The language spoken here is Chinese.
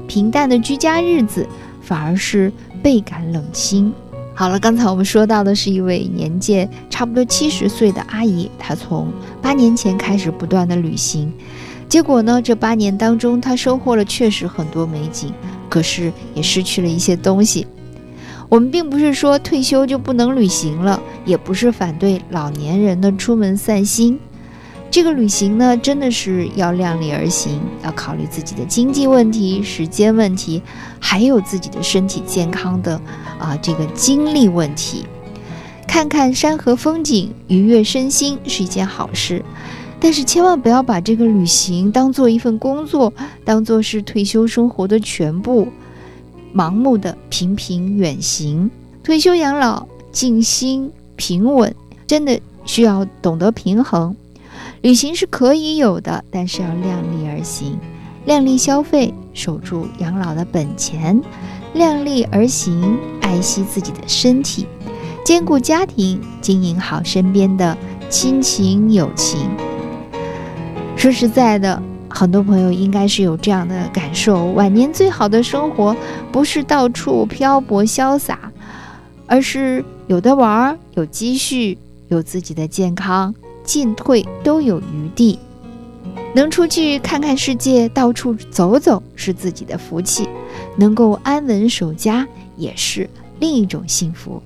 平淡的居家日子反而是倍感冷清。好了，刚才我们说到的是一位年届差不多70岁的阿姨，她从8年前开始不断的旅行，结果呢，这8年当中她收获了确实很多美景，可是也失去了一些东西。我们并不是说退休就不能旅行了，也不是反对老年人的出门散心。这个旅行呢，真的是要量力而行，要考虑自己的经济问题、时间问题，还有自己的身体健康的这个精力问题。看看山河风景，愉悦身心是一件好事，但是千万不要把这个旅行当做一份工作，当做是退休生活的全部，盲目的频频远行。退休养老静心平稳，真的需要懂得平衡。旅行是可以有的，但是要量力而行，量力消费，守住养老的本钱，量力而行，爱惜自己的身体，兼顾家庭，经营好身边的亲情友情。说实在的，很多朋友应该是有这样的感受，晚年最好的生活不是到处漂泊潇洒，而是有的玩，有积蓄，有自己的健康，进退都有余地。能出去看看世界，到处走走是自己的福气，能够安稳守家也是另一种幸福。